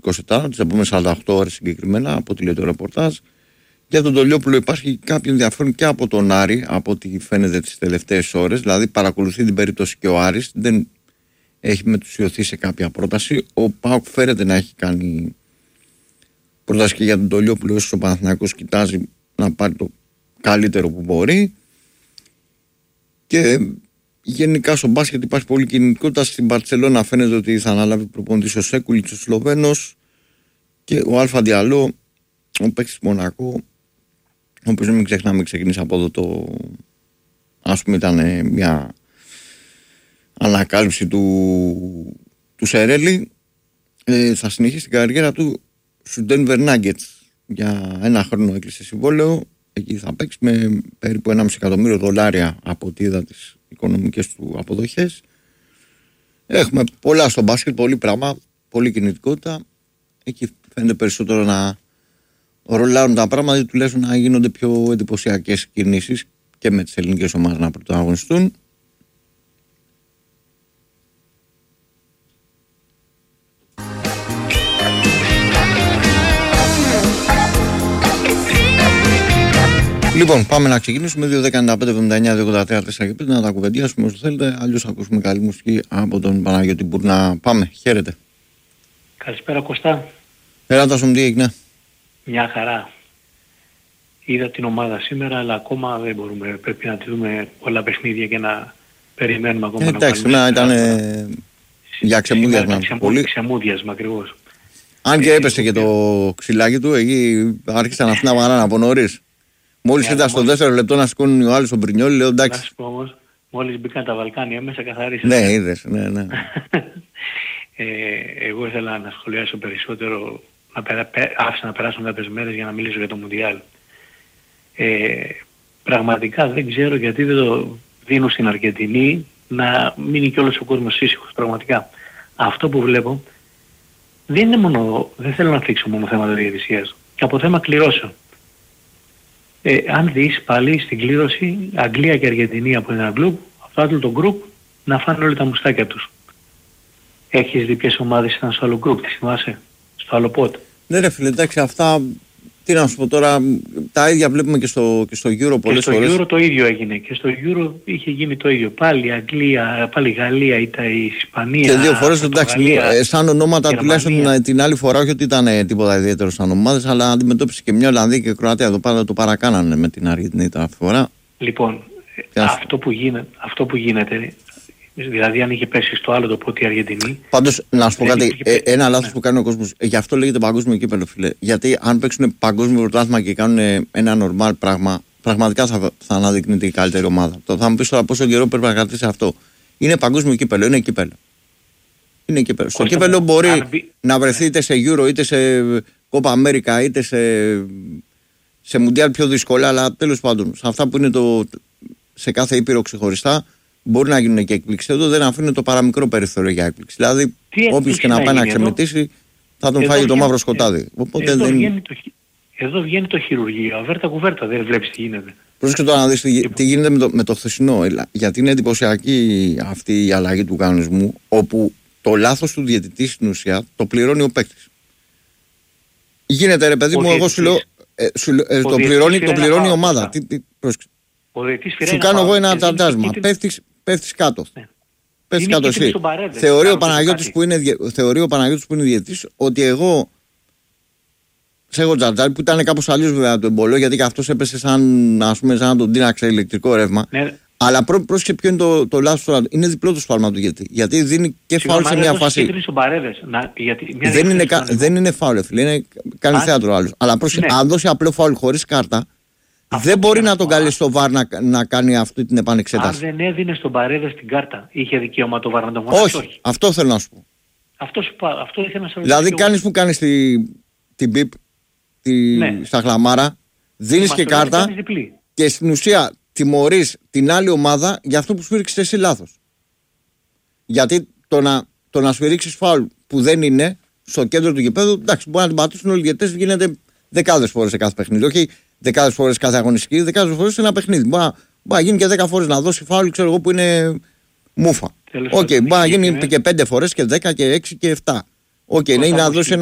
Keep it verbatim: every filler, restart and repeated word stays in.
είκοσι τέσσερα, τις επόμενες σαράντα οκτώ ώρες συγκεκριμένα, από ό,τι λέει το ρεπορτάζ. Για τον Τολιόπουλο υπάρχει κάποιο ενδιαφέρον και από τον Άρη, από ό,τι φαίνεται τις τελευταίες ώρες. Δηλαδή παρακολουθεί την περίπτωση και ο Άρης, δεν έχει μετουσιωθεί σε κάποια πρόταση. Ο ΠΑΟΚ φέρεται να έχει κάνει πρόταση και για τον Τολιόπουλο, όσο ο Παναθηναϊκός κοιτάζει να πάρει το καλύτερο που μπορεί. Και γενικά στο μπάσκετ υπάρχει πολλή κινητικότητα. Στην Μπαρτσελώνα φαίνεται ότι θα αναλάβει προπονητής ο Σέκουλιτς, ο Σλοβαίνος, και ο Αλφα Διαλό, ο παίκτης Μονακό, ο οποίος, μην ξεχνάμε, ξεκίνησε από εδώ το, ας πούμε, ήταν μια ανακάλυψη του, του Σερέλη. Ε, θα συνεχίσει την καριέρα του στους Denver Nuggets. Για ένα χρόνο έκλεισε συμβόλαιο. Εκεί θα παίξει με περίπου ένα κόμμα πέντε εκατομμύριο δολάρια από ό,τι είδα τις οικονομικές του αποδοχές. Έχουμε πολλά στο μπάσκετ, πολύ πράγμα, πολλή κινητικότητα. Εκεί φαίνεται περισσότερο να ρολάρουν τα πράγματα ή τουλάχιστον να γίνονται πιο εντυπωσιακές κινήσεις και με τις ελληνικές ομάδες να πρωταγωνιστούν. Λοιπόν, πάμε να ξεκινήσουμε. δύο δέκα πέντε εβδομήντα εννιά δύο ογδόντα τέσσερα τέσσερα και πέντε να τα κουβεντιάσουμε όσο θέλετε. Αλλιώς θα ακούσουμε καλή μουσική από τον Παναγιώτη Μπουρνά. Πάμε, χαίρετε. Καλησπέρα Κωστά. Πέρα σου, τι έγινε? Μια χαρά. Είδα την ομάδα σήμερα, αλλά ακόμα δεν μπορούμε. Πρέπει να τη δούμε όλα παιχνίδια και να περιμένουμε ακόμα. Ε, να εντάξει, να ήταν ε, για ξεμούδιασμα. Ξεμού, πολύ... Ξεμούδιασμα ακριβώς. Αν και έπεσε και το ξυλάκι του, εκεί άρχισαν αυτοί να βαράνε από νωρίς. Μόλις είδα στο δεύτερο λεπτό να σηκώνουν οι άλλοι στον Πρινιόλι, λέω εντάξει. Να σου πω όμως, μόλις μπήκαν τα Βαλκάνια μέσα καθαρίσαν. Ναι, είδες, ναι, ναι. ε, εγώ ήθελα να σχολιάσω περισσότερο, να περα, άφησα να περάσουν κάποιες μέρες για να μιλήσω για το Μουντιάλ. Ε, πραγματικά δεν ξέρω γιατί δεν το δίνουν στην Αργεντινή να μείνει και όλος ο κόσμος ήσυχος. Πραγματικά αυτό που βλέπω δεν είναι μόνο, δεν θέλω να θίξω μόνο θέματα διαιτησίας, και από θέμα κληρώσεων. Ε, αν δεις πάλι στην κλήρωση Αγγλία και Αργεντινή από ένα γκρουπ, αυτό άλλο το γκρουπ να φάνε όλοι τα μουστάκια τους. Έχεις δει ποιες ομάδες ήταν στο άλλο γκρουπ, τι θυμάσαι, στο άλλο πότ? Ναι ρε φίλε, εντάξει, αυτά τι να σου πω τώρα, τα ίδια βλέπουμε και στο, και στο Euro πολλές φορές. Και στο Euro το ίδιο έγινε, και στο Euro είχε γίνει το ίδιο. Πάλι Αγγλία, πάλι Γαλλία, ήταν η Ισπανία. Και δύο φορές, εντάξει, σαν ονόματα Γερμανία. Τουλάχιστον την άλλη φορά, όχι ότι ήταν τίποτα ιδιαίτερο σαν ομάδες, αλλά αντιμετώπισε και μια Ολλανδία και Κροατία. Εδώ πάντα το παρακάνανε με την Αργεντινή τα φορά. Λοιπόν, αυτό που, γίνεται, αυτό που γίνεται, δηλαδή αν είχε πέσει στο άλλο το πότι η Αργεντινή. Πάντως, να σου πω κάτι, ε, ένα λάθος ναι. που κάνει ο κόσμος, γι' αυτό λέγεται παγκόσμιο κύπελλο, φίλε. Γιατί αν παίξουν παγκόσμιο πρωτάθλημα και κάνουν ένα νορμάλ πράγμα, πραγματικά θα, θα αναδεικνύεται η καλύτερη ομάδα. Το θα μου πεις τώρα πόσο καιρό πρέπει να κρατήσει αυτό. Είναι παγκόσμιο κύπελλο, είναι κύπελλο. Είναι κύπελλο. Στο κύπελλο μπορεί μπει... να βρεθεί είτε σε Euro, είτε σε Copa America, είτε σε, σε Mundial πιο δύσκολα, αλλά τέλος πάντων, σε αυτά που είναι το, σε κάθε ήπειρο ξεχωριστά. Μπορεί να γίνουν και εκπλήξεις. Εδώ δεν αφήνουν το παραμικρό περιθώριο για έκπληξη. Δηλαδή, όποιος και να πάει να ξεμετήσει, θα τον φάει το μαύρο σκοτάδι. Οπότε εδώ, δεν... βγαίνει το, εδώ βγαίνει το χειρουργείο. Αβέρτα κουβέρτα, δεν βλέπεις τι γίνεται. Πρόσεχε τώρα να δεις τι, τι γίνεται με το, με το χθεσινό. Γιατί είναι εντυπωσιακή αυτή η αλλαγή του κανονισμού, όπου το λάθος του διαιτητή στην ουσία το πληρώνει ο παίκτης. Γίνεται ρε παιδί μου, εγώ σου λέω, ε, σου, ε, το πληρώνει, το πληρώνει η ομάδα. Τι, τι, σου κάνω εγώ ένα ταντάσμα. Πέφτεις, πέφτεις κάτω. Ναι. Πέφτεις κάτω εσύ. Θεωρεί ο Παναγιώτης που είναι, θεωρεί ο Παναγιώτης που είναι διαιτητής ότι εγώ σε έχω τζαρτζάρι, που ήταν κάπως αλλιώς βέβαια το εμπολό, γιατί και αυτός έπεσε σαν, ας πούμε, σαν να τον τίναξε ηλεκτρικό ρεύμα. Ναι. Αλλά πρό, πρόσεχε ποιο είναι το, το λάθος τώρα. Είναι διπλό το σφάλμα του γιατί. Γιατί δίνει και φάουλ σε μια φάση. Να, γιατί μια δεν, είναι, κα, δεν είναι φάουλ, φίλε. Είναι, κάνει θέατρο άλλος. Αλλά πρόσεχε, ναι. αν δώσει απλό φάουλ χωρίς κάρτα, αυτό δεν μπορεί να τον καλεί στο βαρ να, να κάνει αυτή την επανεξέταση. Αν δεν έδινε στον Παρέδε την κάρτα, είχε δικαίωμα το βαρ να τον φωνάξει? Όχι, όχι, αυτό θέλω να σου πω. Αυτό, σου, αυτό ήθελα να σε ρωτήσω. Δηλαδή κάνεις που κάνεις την τη μπιπ τη, ναι. στα χλαμάρα, δίνεις και κάρτα και στην ουσία τιμωρείς την άλλη ομάδα για αυτό που σφύριξες εσύ λάθος. Γιατί το να, το να σφυρίξεις φάουλ που δεν είναι στο κέντρο του γηπέδου, εντάξει, μπορεί να την πατήσουν όλοι οι διαιτητές, γίνεται δεκάδες φορές σε κάθε παιχνίδι. Όχι δεκάδες φορές κάθε αγωνιστική, δεκάδες φορές σε ένα παιχνίδι. Μπορεί, μπορεί να γίνει και δέκα φορές να δώσει φάουλ, ξέρω εγώ, που είναι μούφα. Οκ, okay, μπορεί να γίνει και πέντε φορές και δέκα και έξι και επτά. Οκ, okay, να δώσει ένα